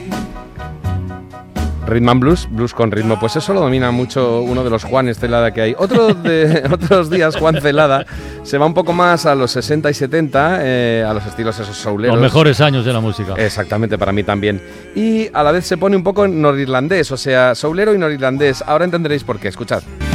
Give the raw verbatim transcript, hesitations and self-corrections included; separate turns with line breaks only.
Rhythm and Blues, blues con ritmo, pues eso lo domina mucho uno de los Juanes Celada que hay. Otro de, otros días Juan Celada se va un poco más a los sesenta y setenta, eh, a los estilos esos souleros.
Los mejores años de la música.
Exactamente, para mí también. Y a la vez se pone un poco norirlandés, o sea, soulero y norirlandés. Ahora entenderéis por qué, escuchad.